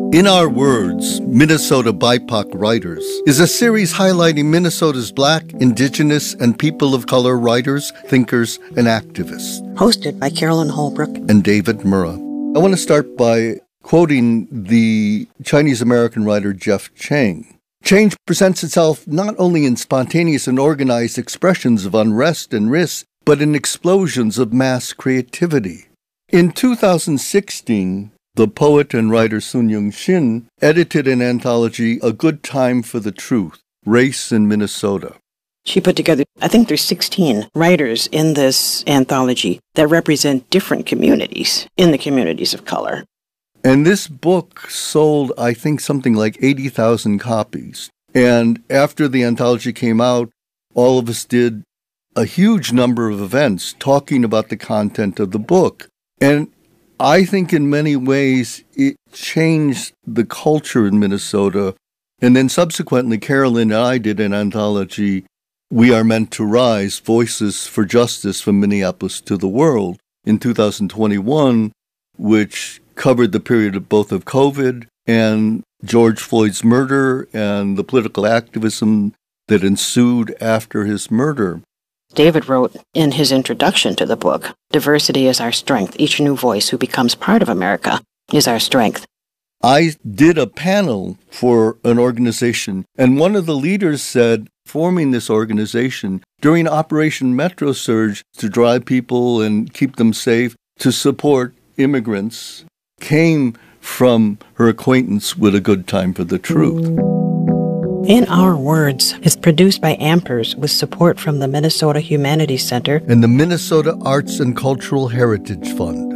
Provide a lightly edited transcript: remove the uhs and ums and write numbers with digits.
In Our Words, Minnesota BIPOC Writers is a series highlighting Minnesota's Black, Indigenous, and people of color writers, thinkers, and activists. Hosted by Carolyn Holbrook and David Murrah. I want to start by quoting the Chinese-American writer Jeff Chang. Change presents itself not only in spontaneous and organized expressions of unrest and risk, but in explosions of mass creativity. In 2016, the poet and writer Sun Yung Shin edited an anthology, A Good Time for the Truth, Race in Minnesota. She put together, I think there's 16 writers in this anthology that represent different communities in the communities of color. And this book sold, I think, something like 80,000 copies. And after the anthology came out, all of us did a huge number of events talking about the content of the book. And I think in many ways it changed the culture in Minnesota. And then subsequently, Carolyn and I did an anthology, We Are Meant to Rise, Voices for Justice from Minneapolis to the World, in 2021, which covered the period of both of COVID and George Floyd's murder and the political activism that ensued after his murder. David wrote in his introduction to the book, "Diversity is our strength. Each new voice who becomes part of America is our strength." I did a panel for an organization, and one of the leaders said, forming this organization during Operation Metro Surge to drive people and keep them safe, to support immigrants, came from her acquaintance with A Good Time for the Truth. In Our Words is produced by Ampers with support from the Minnesota Humanities Center and the Minnesota Arts and Cultural Heritage Fund.